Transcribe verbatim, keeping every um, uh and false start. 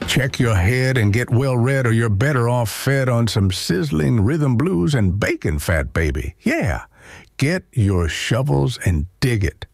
Check your head and get well read, or you're better off fed on some sizzling rhythm blues and bacon fat, baby. Yeah, get your shovels and dig it.